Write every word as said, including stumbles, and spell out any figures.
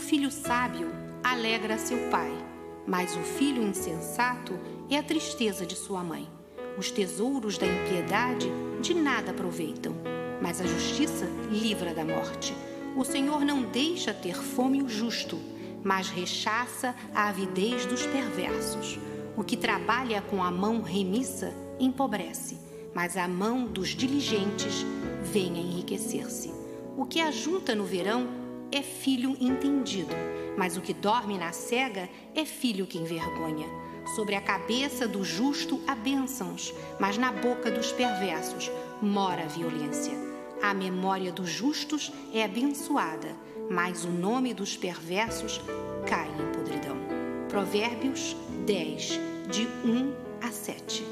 filho sábio alegra seu pai, mas o filho insensato é a tristeza de sua mãe. Os tesouros da impiedade de nada aproveitam, mas a justiça livra da morte. O Senhor não deixa ter fome o justo, mas rechaça a avidez dos perversos. O que trabalha com a mão remissa empobrece, mas a mão dos diligentes vem a enriquecer-se. O que ajunta no verão é filho entendido, mas o que dorme na cega é filho que envergonha. Sobre a cabeça do justo há bênçãos, mas na boca dos perversos mora a violência. A memória dos justos é abençoada, mas o nome dos perversos cai em podridão. Provérbios dez, de um a sete.